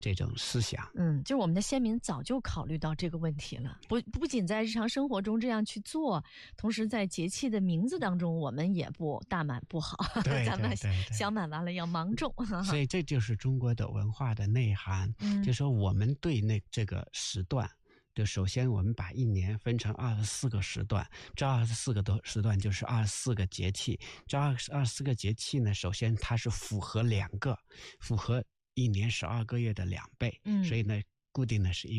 这种思想。 就是我们的先民早就考虑到这个问题了，不仅在日常生活中这样去做，同时在节气的名字当中，我们也不大满不好， 对咱们小满完了要芒种。 所以这就是中国的文化的内涵，就是说我们对这个时段，就首先我们把一年分成24个时段，这24个时段就是24个节气。这24个节气呢，首先它是符合一年12个月的2倍，所以呢固定的是